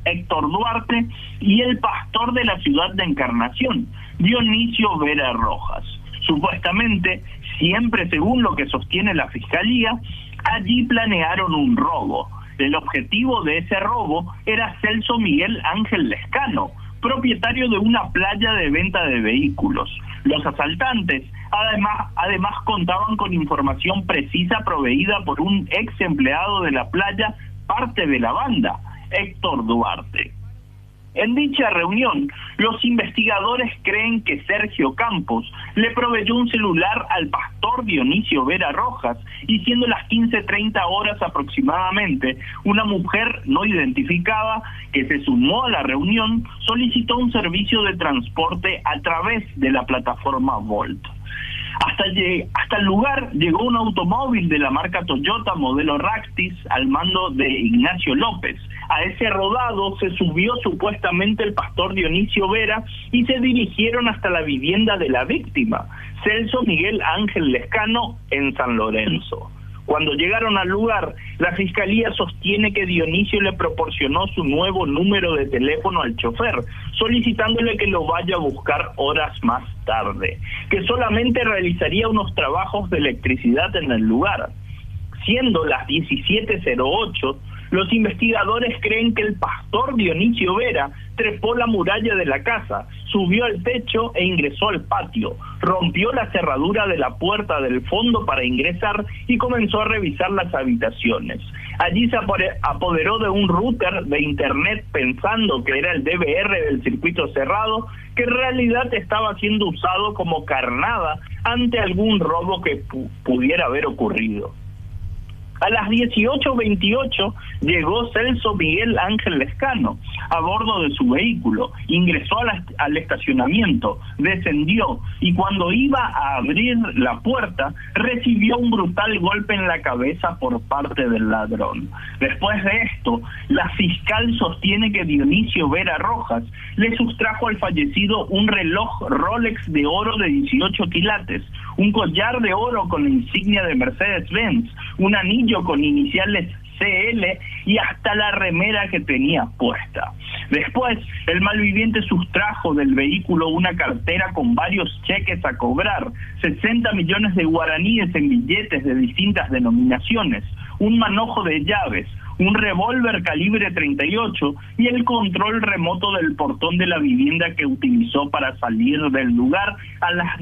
Héctor Duarte, y el pastor de la ciudad de Encarnación, Dionisio Vera Rojas. Supuestamente, siempre según lo que sostiene la Fiscalía, allí planearon un robo. El objetivo de ese robo era Celso Miguel Ángel Lescano, propietario de una playa de venta de vehículos. Los asaltantes además contaban con información precisa proveída por un ex empleado de la playa, parte de la banda, Héctor Duarte. En dicha reunión, los investigadores creen que Sergio Campos le proveyó un celular al pastor Dionisio Vera Rojas, y siendo las 15:30 horas aproximadamente, una mujer no identificada que se sumó a la reunión solicitó un servicio de transporte a través de la plataforma Bolt. Hasta el lugar llegó un automóvil de la marca Toyota modelo Ractis al mando de Ignacio López. A ese rodado se subió supuestamente el pastor Dionisio Vera y se dirigieron hasta la vivienda de la víctima, Celso Miguel Ángel Lescano, en San Lorenzo. Cuando llegaron al lugar, la Fiscalía sostiene que Dionisio le proporcionó su nuevo número de teléfono al chofer, solicitándole que lo vaya a buscar horas más tarde, que solamente realizaría unos trabajos de electricidad en el lugar. Siendo las 17:08, los investigadores creen que el pastor Dionisio Vera trepó la muralla de la casa, subió al techo e ingresó al patio, rompió la cerradura de la puerta del fondo para ingresar y comenzó a revisar las habitaciones. Allí se apoderó de un router de internet pensando que era el DVR del circuito cerrado, que en realidad estaba siendo usado como carnada ante algún robo que pudiera haber ocurrido. A las 18:28 llegó Celso Miguel Ángel Lescano a bordo de su vehículo, ingresó al estacionamiento, descendió y cuando iba a abrir la puerta recibió un brutal golpe en la cabeza por parte del ladrón. Después de esto, la fiscal sostiene que Dionisio Vera Rojas le sustrajo al fallecido un reloj Rolex de oro de 18 quilates, un collar de oro con la insignia de Mercedes-Benz, un anillo con iniciales CL y hasta la remera que tenía puesta. Después, el malviviente sustrajo del vehículo una cartera con varios cheques a cobrar, 60 millones de guaraníes en billetes de distintas denominaciones, un manojo de llaves, un revólver calibre 38 y el control remoto del portón de la vivienda que utilizó para salir del lugar a las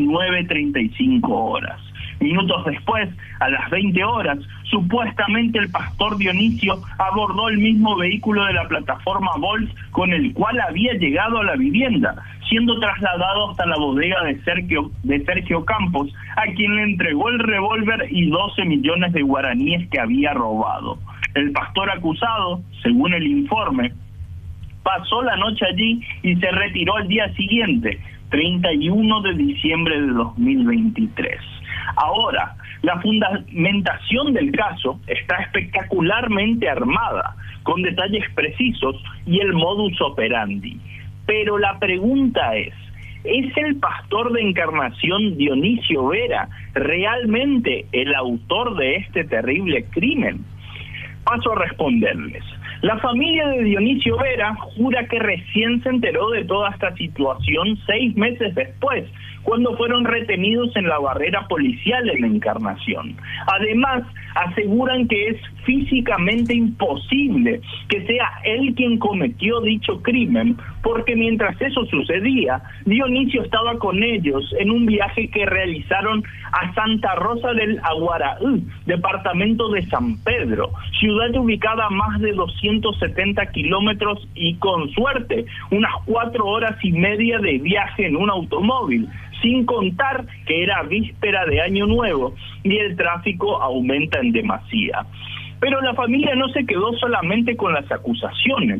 19:35 horas. Minutos después, a las 20 horas, supuestamente el pastor Dionisio abordó el mismo vehículo de la plataforma Bolt con el cual había llegado a la vivienda, siendo trasladado hasta la bodega de Sergio Campos, a quien le entregó el revólver y 12 millones de guaraníes que había robado. El pastor acusado, según el informe, pasó la noche allí y se retiró al día siguiente, 31 de diciembre de 2023. Ahora, la fundamentación del caso está espectacularmente armada, con detalles precisos y el modus operandi. Pero la pregunta ¿es el pastor de Encarnación Dionisio Vera realmente el autor de este terrible crimen? Paso a responderles. La familia de Dionisio Vera jura que recién se enteró de toda esta situación 6 meses después, cuando fueron retenidos en la barrera policial en Encarnación. Además, aseguran que es físicamente imposible que sea él quien cometió dicho crimen, porque mientras eso sucedía, Dionisio estaba con ellos en un viaje que realizaron a Santa Rosa del Aguaraú, departamento de San Pedro, ciudad ubicada a más de 270 kilómetros y con suerte unas 4 horas y media de viaje en un automóvil, sin contar que era víspera de Año Nuevo y el tráfico aumenta en demasía. Pero la familia no se quedó solamente con las acusaciones,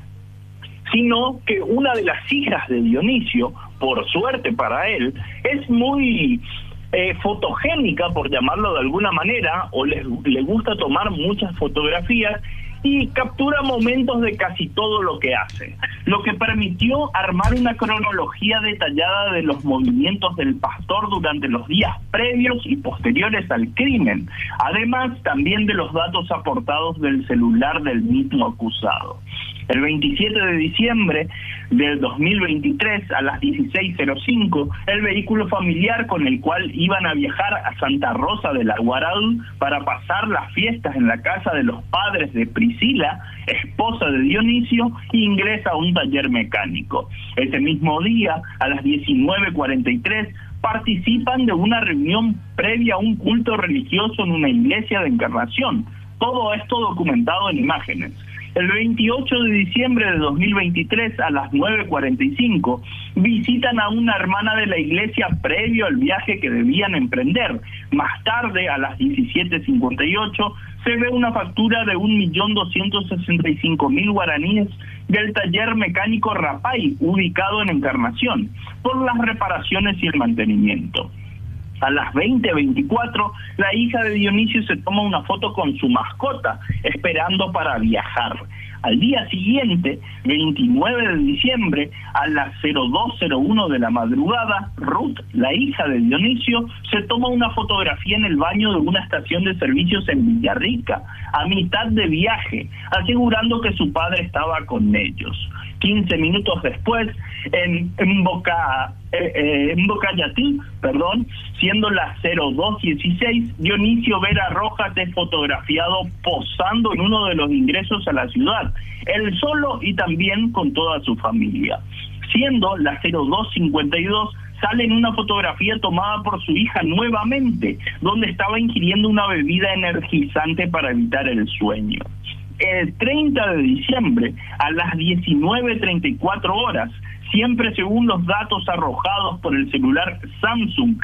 sino que una de las hijas de Dionisio, por suerte para él, es muy fotogénica, por llamarlo de alguna manera, o le gusta tomar muchas fotografías y captura momentos de casi todo lo que hace, lo que permitió armar una cronología detallada de los movimientos del pastor durante los días previos y posteriores al crimen, además también de los datos aportados del celular del mismo acusado. El 27 de diciembre del 2023 a las 16:05, el vehículo familiar con el cual iban a viajar a Santa Rosa de la Guaraú para pasar las fiestas en la casa de los padres de Priscila, esposa de Dionisio, ingresa a un taller mecánico. Ese mismo día, a las 19:43, participan de una reunión previa a un culto religioso en una iglesia de Encarnación. Todo esto documentado en imágenes. El 28 de diciembre de 2023 a las 9:45 visitan a una hermana de la iglesia previo al viaje que debían emprender. Más tarde, a las 17:58, se ve una factura de 1.265.000 guaraníes del taller mecánico Rapay, ubicado en Encarnación, por las reparaciones y el mantenimiento. A las 20:24, la hija de Dionisio se toma una foto con su mascota, esperando para viajar. Al día siguiente, 29 de diciembre, a las 02:01 de la madrugada, Ruth, la hija de Dionisio, se toma una fotografía en el baño de una estación de servicios en Villarrica, a mitad de viaje, asegurando que su padre estaba con ellos. 15 minutos después, en Bocayatí, siendo las 02:16, Dionisio Vera Rojas es fotografiado posando en uno de los ingresos a la ciudad, él solo y también con toda su familia. Siendo las 02:52, sale en una fotografía tomada por su hija nuevamente, donde estaba ingiriendo una bebida energizante para evitar el sueño. El 30 de diciembre, a las 19:34 horas, siempre según los datos arrojados por el celular Samsung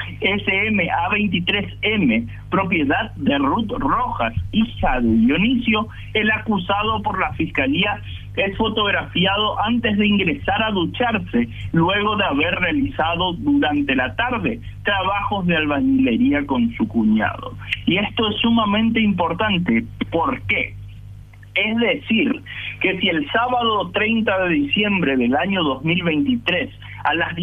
SMA23M, propiedad de Ruth Rojas, hija de Dionisio, el acusado por la fiscalía es fotografiado antes de ingresar a ducharse, luego de haber realizado durante la tarde trabajos de albañilería con su cuñado. Y esto es sumamente importante. ¿Por qué? Es decir, que si el sábado 30 de diciembre del año 2023, a las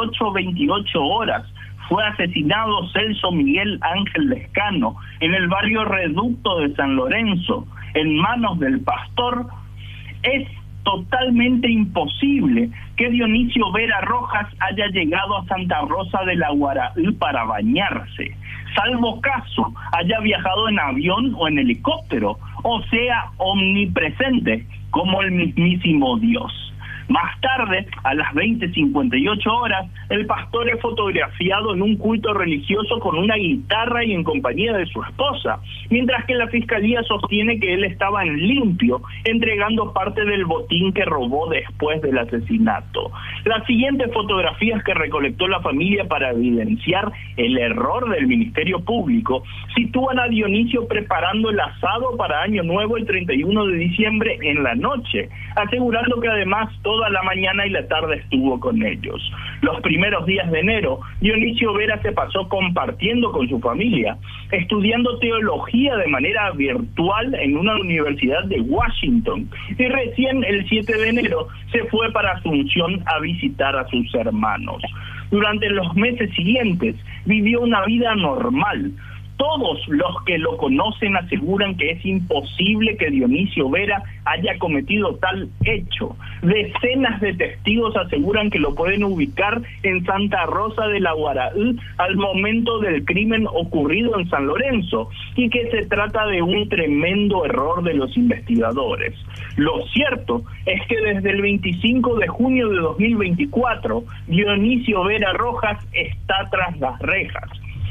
18:28 horas, fue asesinado Celso Miguel Ángel Lescano en el barrio Reducto de San Lorenzo, en manos del pastor, es totalmente imposible que Dionisio Vera Rojas haya llegado a Santa Rosa de la Guaraú para bañarse, salvo caso haya viajado en avión o en helicóptero, o sea, omnipresente como el mismísimo Dios. Más tarde, a las 20:58 horas, el pastor es fotografiado en un culto religioso con una guitarra y en compañía de su esposa, mientras que la fiscalía sostiene que él estaba en limpio, entregando parte del botín que robó después del asesinato. Las siguientes fotografías que recolectó la familia para evidenciar el error del Ministerio Público sitúan a Dionisio preparando el asado para Año Nuevo el 31 de diciembre en la noche, asegurando que además toda la mañana y la tarde estuvo con ellos. Los primeros días de enero, Dionisio Vera se pasó compartiendo con su familia, estudiando teología de manera virtual en una universidad de Washington, y recién el 7 de enero se fue para Asunción a visitar a sus hermanos. Durante los meses siguientes vivió una vida normal. Todos los que lo conocen aseguran que es imposible que Dionisio Vera haya cometido tal hecho. Decenas de testigos aseguran que lo pueden ubicar en Santa Rosa de la Guaraú al momento del crimen ocurrido en San Lorenzo, y que se trata de un tremendo error de los investigadores. Lo cierto es que desde el 25 de junio de 2024, Dionisio Vera Rojas está tras las rejas.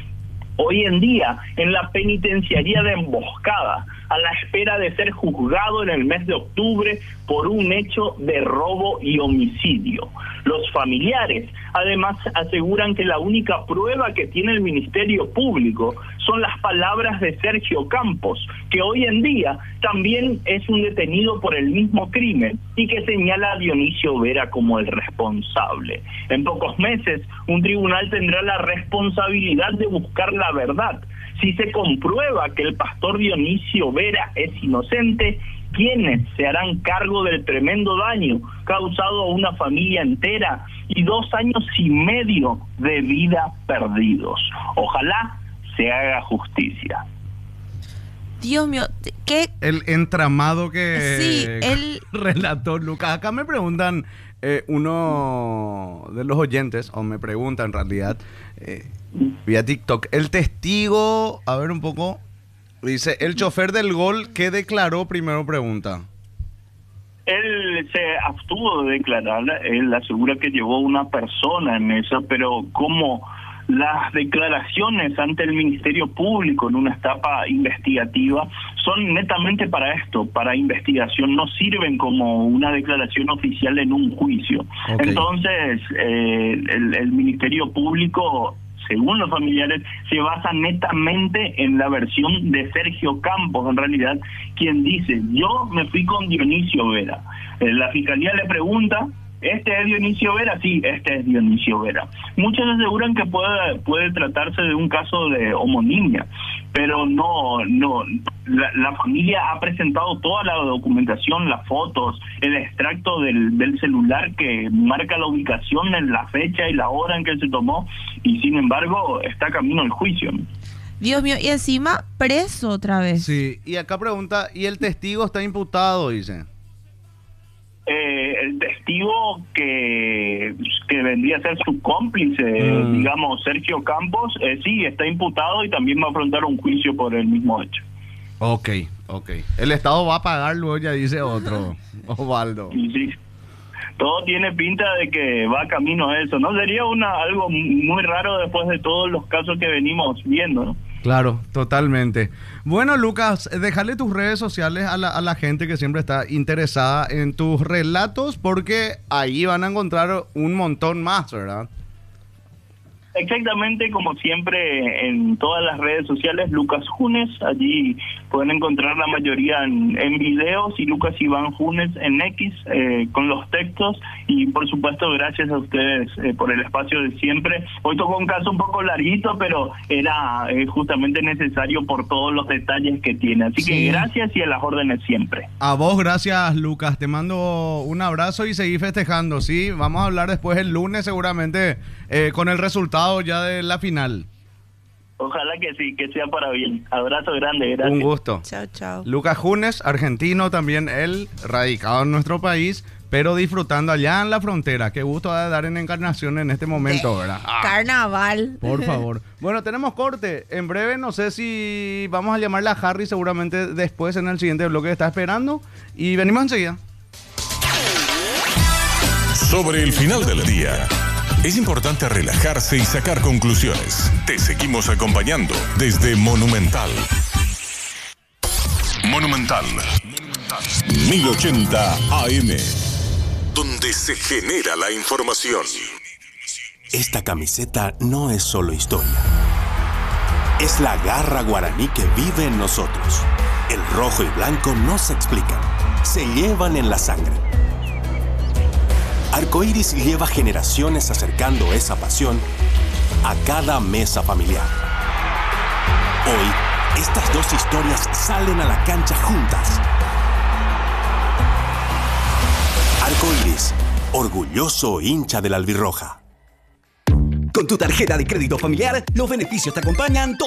Hoy en día, en la penitenciaría de Emboscada, a la espera de ser juzgado en el mes de octubre por un hecho de robo y homicidio. Los familiares, además, aseguran que la única prueba que tiene el Ministerio Público son las palabras de Sergio Campos, que hoy en día también es un detenido por el mismo crimen y que señala a Dionisio Vera como el responsable. En pocos meses, un tribunal tendrá la responsabilidad de buscar la verdad. Si se comprueba que el pastor Dionisio Vera es inocente, ¿quiénes se harán cargo del tremendo daño causado a una familia entera y 2 años y medio de vida perdidos? Ojalá se haga justicia. Dios mío, ¿qué? El entramado que Sí, él... relató Lucas. Acá me preguntan uno de los oyentes, o me pregunta en realidad, vía TikTok, el testigo, a ver un poco, dice, el chofer del Gol, ¿qué declaró? Primero pregunta. Él se abstuvo de declarar, él asegura que llevó una persona en eso, pero como las declaraciones ante el Ministerio Público en una etapa investigativa son netamente para esto, para investigación, no sirven como una declaración oficial en un juicio. Okay. Entonces, el Ministerio Público, según los familiares, se basa netamente en la versión de Sergio Campos, en realidad, quien dice, yo me fui con Dionisio Vera. La Fiscalía le pregunta, ¿este es Dionisio Vera? Sí, este es Dionisio Vera. Muchos aseguran que puede tratarse de un caso de homonimia, pero no, la familia ha presentado toda la documentación, las fotos, el extracto del celular que marca la ubicación, en la fecha y la hora en que se tomó, y sin embargo está camino al juicio. Dios mío, y encima preso otra vez. Sí, y acá pregunta, ¿y el testigo está imputado? Dice. El testigo que vendría a ser su cómplice, digamos, Sergio Campos, sí, está imputado y también va a afrontar un juicio por el mismo hecho. Ok. El Estado va a pagarlo, ya dice otro, Osvaldo. Sí, todo tiene pinta de que va camino a eso, ¿no? Sería algo muy raro después de todos los casos que venimos viendo, ¿no? Claro, totalmente. Bueno, Lucas, déjale tus redes sociales a la gente que siempre está interesada en tus relatos, porque ahí van a encontrar un montón más, ¿verdad? Exactamente, como siempre, en todas las redes sociales, Lucas Junes, allí pueden encontrar la mayoría en videos, y Lucas Iván Junes en X, con los textos, y por supuesto gracias a ustedes por el espacio de siempre. Hoy tocó un caso un poco larguito, pero era justamente necesario por todos los detalles que tiene, así que gracias y a las órdenes siempre. A vos, gracias, Lucas, te mando un abrazo y seguí festejando, ¿sí? Vamos a hablar después el lunes seguramente con el resultado ya de la final. Ojalá que sí, que sea para bien. Abrazo grande, gracias. Un gusto. Chao. Lucas Junes, argentino también él, radicado en nuestro país, pero disfrutando allá en la frontera. Qué gusto de dar en Encarnación en este momento, ¿verdad? Carnaval. Por favor. Bueno, tenemos corte. En breve, no sé si vamos a llamarle a Harry, seguramente después en el siguiente bloque está esperando. Y venimos enseguida. Sobre el final del día, es importante relajarse y sacar conclusiones. Te seguimos acompañando desde Monumental. Monumental 1080 AM, donde se genera la información. Esta camiseta no es solo historia. Es la garra guaraní que vive en nosotros. El rojo y blanco no se explican, se llevan en la sangre. Arcoíris lleva generaciones acercando esa pasión a cada mesa familiar. Hoy, estas dos historias salen a la cancha juntas. Arcoíris, orgulloso hincha de la albirroja. Con tu tarjeta de crédito familiar, los beneficios te acompañan